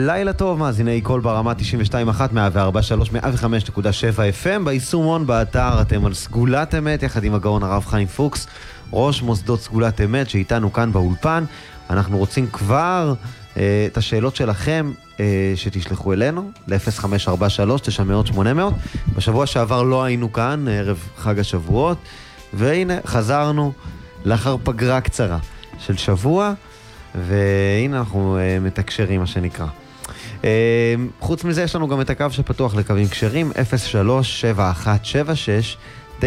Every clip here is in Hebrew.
לילה טוב, מאזיני קול ברמה 92.1, 104.3, 105.7 FM, ביישומון, באתר, אתם על סגולת אמת, יחד עם הגאון הרב חיים פוקס, ראש מוסדות סגולת אמת, שאיתנו כאן באולפן. אנחנו רוצים כבר את השאלות שלכם שתשלחו אלינו, ל-0543-900-800. בשבוע שעבר לא היינו כאן, ערב חג השבועות, והנה חזרנו לאחר פגרה קצרה של שבוע, והנה אנחנו מתקשרים, מה שנקרא. חוץ מזה יש לנו גם את הקו שפתוח לקווים קשרים, 03-7176-921,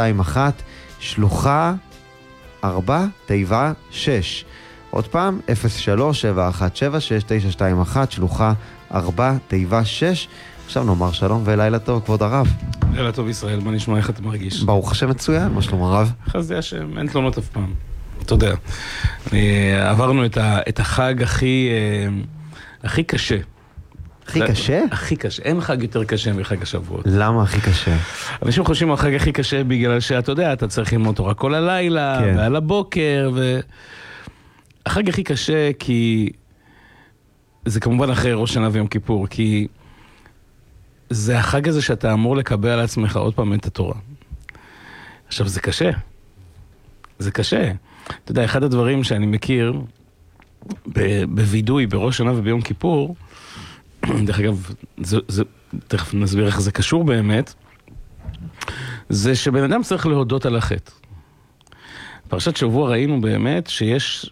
שלוחה 4 תיבה 6. עוד פעם, 03-7176-921, שלוחה 4 תיבה 6. עכשיו נאמר שלום ולילה טוב, כבוד הרב. לילה טוב ישראל, מה נשמע, איך אתה מרגיש? ברוך השם מצוין, מה שלום הרב? חסדי השם, אין תלונות אף פעם. אתה יודע, עברנו את החג הכי קשה. הכי קשה? הכי קשה, אין חג יותר קשה מחג השבועות. למה הכי קשה? אנשים חושבים על החג הכי קשה בגלל שאתה יודע, אתה צריך ללמוד תורה כל הלילה, כן. ועל הבוקר, החג הכי קשה כי זה כמובן אחרי ראש שנה ויום כיפור, כי זה החג הזה שאתה אמור לקבל על עצמך עוד פעם את התורה. עכשיו זה קשה. זה קשה. אתה יודע, אחד הדברים שאני מכיר בוידוי, בראש שנה וביום כיפור, דרך אגב, תכף נסביר איך זה קשור באמת, זה שבן אדם צריך להודות על החטא. פרשת שבוע ראינו באמת שיש,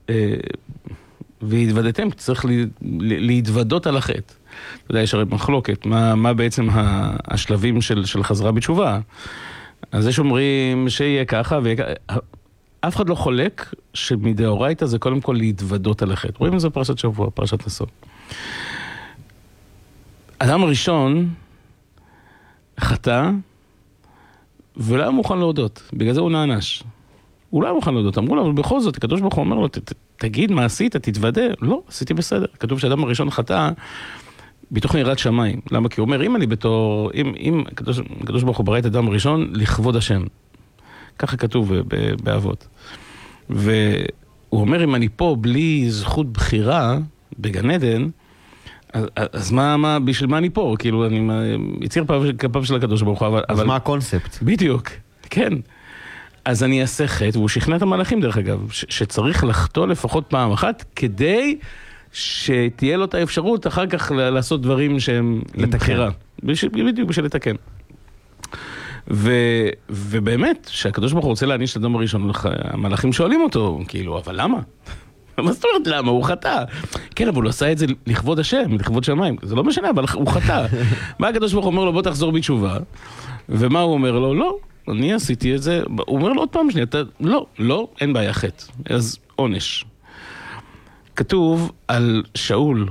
והתוודתם, צריך להתוודות על החטא. אתה יודע, יש הרי מחלוקת, מה בעצם השלבים של חזרה בתשובה. אז יש אומרים שיהיה ככה ויהיה ככה. אף אחד לא חולק שמדאורייתא זה קודם כל להתוודות על החטא. רואים את זה פרשת שבוע, פרשת נשוא. אדם הראשון חטא ולא היה מוכן להודות, בגלל זה הוא נענש. הוא לא היה מוכן להודות, אמרו לו, אבל בכל זאת, הקדוש ברוך הוא אומר לו, תגיד מה עשית, תתוודה. לא, עשיתי בסדר. כתוב שאדם הראשון חטא בתוך יראת שמיים. למה? כי הוא אומר, אם אני בתור, אם הקדוש ברוך הוא ברא את אדם הראשון, לכבוד השם. ככה כתוב באבות. והוא אומר, אם אני פה בלי זכות בחירה בגן עדן, אז בשביל מה אני פה? כאילו, אני יציר כפיו של הקדוש ברוך הוא, אז מה הקונספט? בדיוק, כן. אז אני אעשה חטא, והוא שכנע את המלאכים דרך אגב, שצריך לחטוא לפחות פעם אחת, כדי שתהיה לו את האפשרות אחר כך לעשות דברים שהם עם בחירה. בדיוק, בשביל לתקן. ובאמת, שהקדוש ברוך הוא רוצה להעניש את האדם הראשון, המלאכים שואלים אותו, כאילו, אבל למה? מה זאת אומרת למה? הוא חטא. כן, אבל הוא עשה את זה לכבוד השם, לכבוד שמיים. זה לא משנה, אבל הוא חטא. מה הקדוש ברוך הוא אומר לו, בוא תחזור בתשובה. ומה הוא אומר לו? לא, אני עשיתי את זה. הוא אומר לו עוד פעם שנייה, לא, אין בעיה חטא. אז עונש. כתוב על שאול,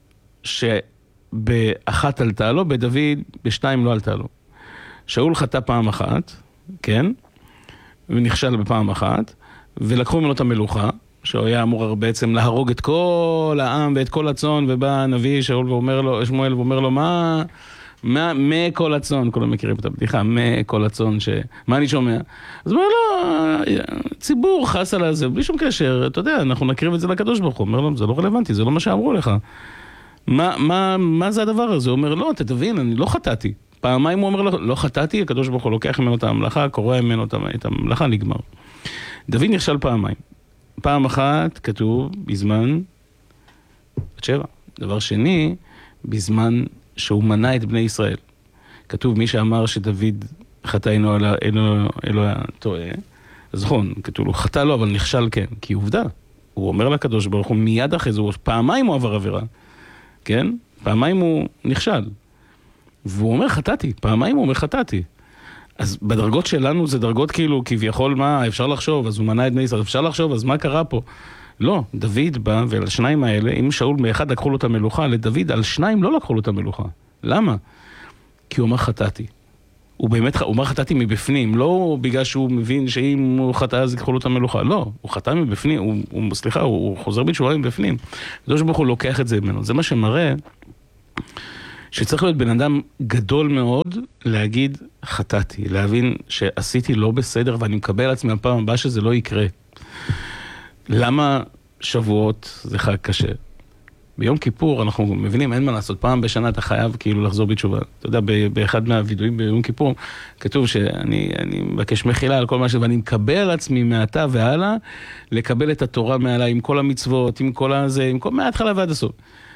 שבאחת עלתה לו, בדוד בשתיים לא עלתה לו. שאול חטא פעם אחת, כן? ונכשל בפעם אחת, ולקחו ממנו את המלוכה, שהוא היה אמור בעצם להרוג את כל העם ואת כל הצאן, ובא הנביא שאול ואומר לו, שמואל ואומר לו, מה כל הצאן, כולם מכירים את הבדיחה, כל הצאן, מה אני שומע? אז הוא אומר לו, ציבור חס על זה, בלי שום קשר, אתה יודע, אנחנו נקריב את זה לקדוש ברוך הוא, אומר לו, זה לא רלוונטי, זה לא מה שאמרו לך. מה זה הדבר הזה? הוא אומר, לא, אתה תבין, אני לא חטאתי. פעמיים הוא אומר לו, לא חטאתי, הקדוש ברוך הוא לוקח ממנו את המלאכה, קורא ממנו את המלאכה, נגמר. דוד נכשל פעמיים. פעם אחת כתוב בזמן בת-שבע. דבר שני, בזמן שהוא מנע את בני ישראל. כתוב מי שאמר שדוד חטא אינו טועה. אז נכון, כתוב לו, חטא לו, אבל נכשל כן. כי עובדה, הוא אומר לקדוש ברוך הוא מיד אחרי זה, פעמיים הוא עבר עבירה. כן? פעמיים הוא נכשל. והוא אומר חטאתי, פעמיים הוא אומר חטאתי. אז בדרגות שלנו זה דרגות כאילו, כביכול מה, אפשר לחשוב, אז הוא מנע את בני ישראל, אפשר לחשוב, אז מה קרה פה? לא, דוד בא, ועל השניים האלה, אם שאול מאחד לקחו לו את המלוכה, לדוד על שניים לא לקחו לו את המלוכה. למה? כי הוא אומר חטאתי. הוא באמת, הוא אומר חטאתי מבפנים, לא בגלל שהוא מבין שאם הוא חטא אז יקחו לו את המלוכה, לא, הוא חטא מבפנים, סליחה, הוא חוזר בתשובה מבפנים. הקדוש ברוך הוא לוקח את זה ממנו. זה מה שמראה שצריך להיות בן אדם גדול מאוד להגיד חטאתי, להבין שעשיתי לא בסדר ואני מקבל על עצמי הפעם הבאה שזה לא יקרה. למה שבועות זה חג קשה? ביום כיפור אנחנו מבינים, אין מה לעשות, פעם בשנה אתה חייב כאילו לחזור בתשובה. אתה יודע, באחד מהווידואים ביום כיפור, כתוב שאני מבקש מחילה על כל מה ואני מקבל על עצמי מעתה והלאה, לקבל את התורה מעלה עם כל המצוות, עם כל הזה, מההתחלה ועד הסוף.